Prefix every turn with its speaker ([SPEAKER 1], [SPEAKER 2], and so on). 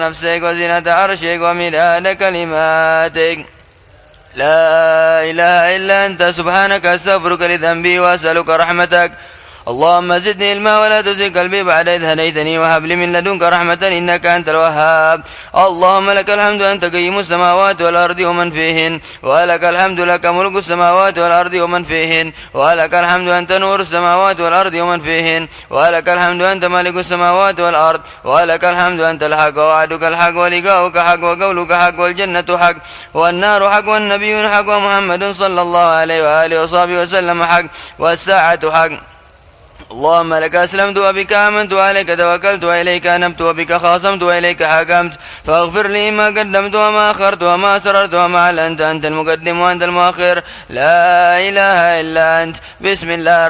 [SPEAKER 1] نفسك وزنة عرشك ومداد كلماتك. لا إله إلا أنت سبحانك أستغفرك لذنبي وأسألك رحمتك. اللهم زدني علما ولا تزغ قلبي بعد إذ هديتني وهب لي من لدنك رحمة إنك أنت الوهاب. اللهم لك الحمد أنت قيم السماوات والأرض ومن فيهن، ولك الحمد لك ملك السماوات والأرض ومن فيهن، ولك الحمد أنت نور السماوات والأرض ومن فيهن، ولك الحمد أنت مالك السماوات والأرض، ولك الحمد أنت الحق ووعدك الحق ولقاؤك حق وقولك حق والجنة حق والنار حق والنبيون حق ومحمد صلى الله عليه وآله وصحبه وسلم حق والساعة حق. اللهم لك أسلمت وبك آمنت وعليك توكلت وإليك أنبت وبك خاصمت وإليك حاكمت، فاغفر لي ما قدمت وما أخرت وما أسررت وما أعلنت، أنت المقدم وأنت المؤخر، لا إله إلا أنت. بسم الله